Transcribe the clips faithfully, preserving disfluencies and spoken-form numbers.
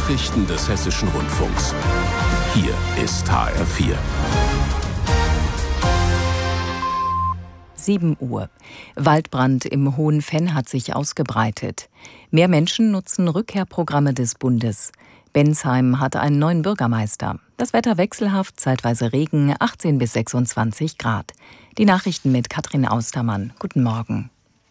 Nachrichten des Hessischen Rundfunks. Hier ist H R vier. sieben Uhr. Waldbrand im Hohenfenn hat sich ausgebreitet. Mehr Menschen nutzen Rückkehrprogramme des Bundes. Bensheim hat einen neuen Bürgermeister. Das Wetter wechselhaft, zeitweise Regen, achtzehn bis sechsundzwanzig Grad. Die Nachrichten mit Katrin Austermann. Guten Morgen.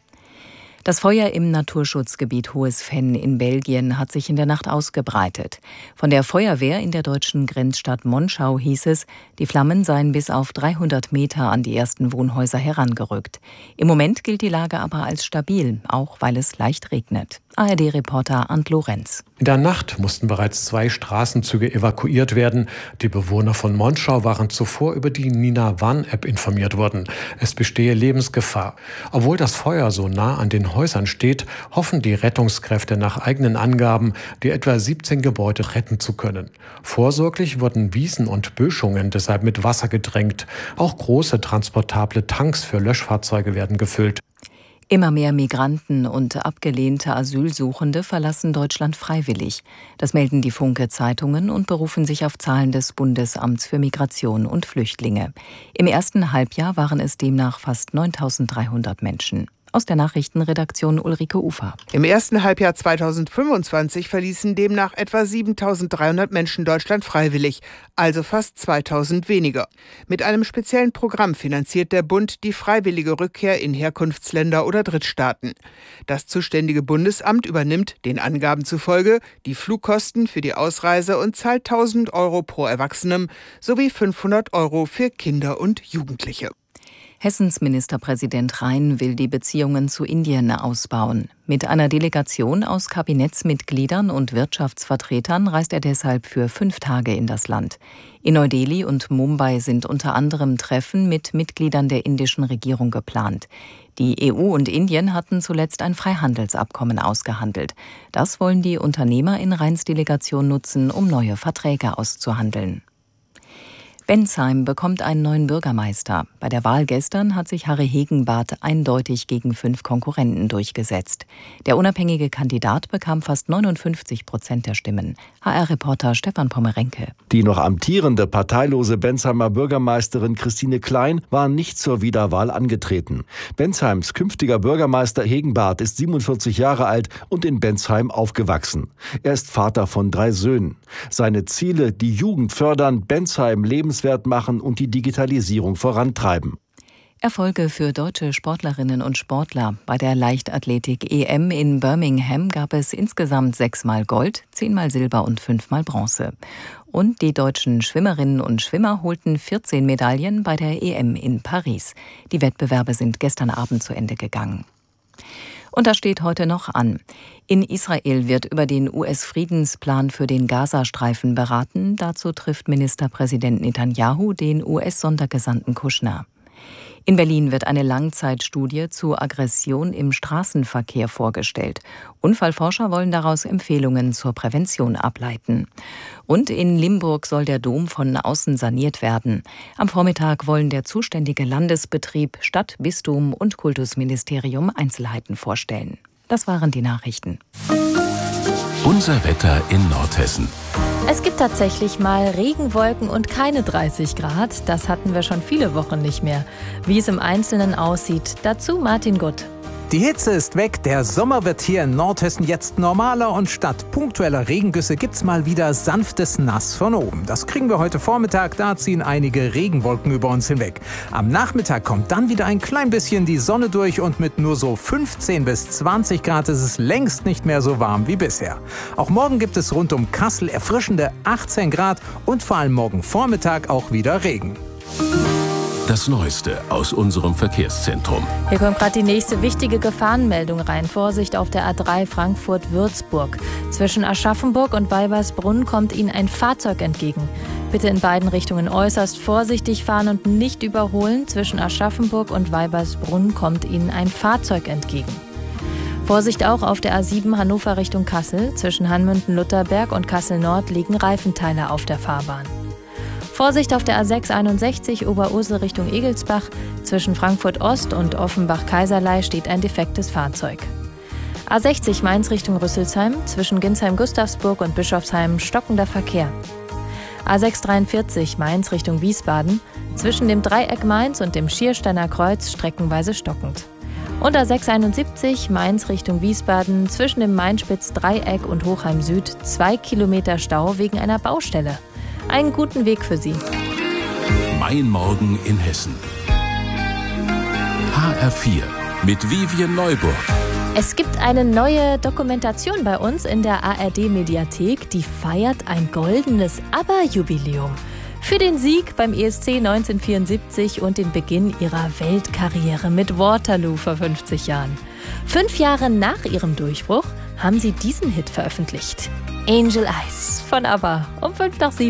Das Feuer im Naturschutzgebiet Hohes Fenn in Belgien hat sich in der Nacht ausgebreitet. Von der Feuerwehr in der deutschen Grenzstadt Monschau hieß es, die Flammen seien bis auf dreihundert Meter an die ersten Wohnhäuser herangerückt. Im Moment gilt die Lage aber als stabil, auch weil es leicht regnet. A R D-Reporter Arndt Lorenz. In der Nacht mussten bereits zwei Straßenzüge evakuiert werden. Die Bewohner von Monschau waren zuvor über die Nina Warn-App informiert worden. Es bestehe Lebensgefahr. Obwohl das Feuer so nah an den Häusern steht, hoffen die Rettungskräfte nach eigenen Angaben, die etwa siebzehn Gebäude retten zu können. Vorsorglich wurden Wiesen und Böschungen deshalb mit Wasser gedrängt. Auch große transportable Tanks für Löschfahrzeuge werden gefüllt. Immer mehr Migranten und abgelehnte Asylsuchende verlassen Deutschland freiwillig. Das melden die Funke-Zeitungen und berufen sich auf Zahlen des Bundesamts für Migration und Flüchtlinge. Im ersten Halbjahr waren es demnach fast neuntausenddreihundert Menschen. Aus der Nachrichtenredaktion Ulrike Ufer. Im ersten Halbjahr zweitausendfünfundzwanzig verließen demnach etwa siebentausenddreihundert Menschen Deutschland freiwillig, also fast zweitausend weniger. Mit einem speziellen Programm finanziert der Bund die freiwillige Rückkehr in Herkunftsländer oder Drittstaaten. Das zuständige Bundesamt übernimmt, den Angaben zufolge, die Flugkosten für die Ausreise und zahlt tausend Euro pro Erwachsenem sowie fünfhundert Euro für Kinder und Jugendliche. Hessens Ministerpräsident Rhein will die Beziehungen zu Indien ausbauen. Mit einer Delegation aus Kabinettsmitgliedern und Wirtschaftsvertretern reist er deshalb für fünf Tage in das Land. In Neu-Delhi und Mumbai sind unter anderem Treffen mit Mitgliedern der indischen Regierung geplant. Die E U und Indien hatten zuletzt ein Freihandelsabkommen ausgehandelt. Das wollen die Unternehmer in Rheins Delegation nutzen, um neue Verträge auszuhandeln. Bensheim bekommt einen neuen Bürgermeister. Bei der Wahl gestern hat sich Harry Hegenbarth eindeutig gegen fünf Konkurrenten durchgesetzt. Der unabhängige Kandidat bekam fast neunundfünfzig Prozent der Stimmen. H R-Reporter Stefan Pommerenke. Die noch amtierende parteilose Bensheimer Bürgermeisterin Christine Klein war nicht zur Wiederwahl angetreten. Bensheims künftiger Bürgermeister Hegenbarth ist siebenundvierzig Jahre alt und in Bensheim aufgewachsen. Er ist Vater von drei Söhnen. Seine Ziele: die Jugend fördern, Bensheim lebenswert machen und die Digitalisierung vorantreiben. Erfolge für deutsche Sportlerinnen und Sportler. Bei der Leichtathletik-E M in Birmingham gab es insgesamt sechsmal Gold, zehnmal Silber und fünfmal Bronze. Und die deutschen Schwimmerinnen und Schwimmer holten vierzehn Medaillen bei der E M in Paris. Die Wettbewerbe sind gestern Abend zu Ende gegangen. Und das steht heute noch an. In Israel wird über den U S-Friedensplan für den Gazastreifen beraten. Dazu trifft Ministerpräsident Netanyahu den U S-Sondergesandten Kushner. In Berlin wird eine Langzeitstudie zu Aggression im Straßenverkehr vorgestellt. Unfallforscher wollen daraus Empfehlungen zur Prävention ableiten. Und in Limburg soll der Dom von außen saniert werden. Am Vormittag wollen der zuständige Landesbetrieb, Stadt, Bistum und Kultusministerium Einzelheiten vorstellen. Das waren die Nachrichten. Unser Wetter in Nordhessen. Es gibt tatsächlich mal Regenwolken und keine dreißig Grad. Das hatten wir schon viele Wochen nicht mehr. Wie es im Einzelnen aussieht, dazu Martin Gutt. Die Hitze ist weg, der Sommer wird hier in Nordhessen jetzt normaler und statt punktueller Regengüsse gibt's mal wieder sanftes Nass von oben. Das kriegen wir heute Vormittag, da ziehen einige Regenwolken über uns hinweg. Am Nachmittag kommt dann wieder ein klein bisschen die Sonne durch und mit nur so fünfzehn bis zwanzig Grad ist es längst nicht mehr so warm wie bisher. Auch morgen gibt es rund um Kassel erfrischende achtzehn Grad und vor allem morgen Vormittag auch wieder Regen. Das Neueste aus unserem Verkehrszentrum. Hier kommt gerade die nächste wichtige Gefahrenmeldung rein. Vorsicht auf der A drei Frankfurt-Würzburg. Zwischen Aschaffenburg und Weibersbrunn kommt Ihnen ein Fahrzeug entgegen. Bitte in beiden Richtungen äußerst vorsichtig fahren und nicht überholen. Zwischen Aschaffenburg und Weibersbrunn kommt Ihnen ein Fahrzeug entgegen. Vorsicht auch auf der A sieben Hannover Richtung Kassel. Zwischen Hanmünden-Lutherberg und Kassel-Nord liegen Reifenteile auf der Fahrbahn. Vorsicht auf der A sechs einundsechzig Oberursel Richtung Egelsbach. Zwischen Frankfurt Ost und Offenbach-Kaiserlei steht ein defektes Fahrzeug. A sechzig Mainz Richtung Rüsselsheim, zwischen Ginsheim-Gustavsburg und Bischofsheim stockender Verkehr. A sechshundertdreiundvierzig Mainz Richtung Wiesbaden, zwischen dem Dreieck Mainz und dem Schiersteiner Kreuz streckenweise stockend. Und A sechshunderteinundsiebzig Mainz Richtung Wiesbaden, zwischen dem Mainspitz-Dreieck und Hochheim Süd zwei Kilometer Stau wegen einer Baustelle. Einen guten Weg für Sie. Mein Morgen in Hessen. H R vier mit Vivien Neuburg. Es gibt eine neue Dokumentation bei uns in der A R D-Mediathek, die feiert ein goldenes ABBA-Jubiläum. Für den Sieg beim E S C neunzehnhundertvierundsiebzig und den Beginn ihrer Weltkarriere mit Waterloo vor fünfzig Jahren. Fünf Jahre nach ihrem Durchbruch haben sie diesen Hit veröffentlicht. Angel Eyes von ABBA um fünf nach sieben.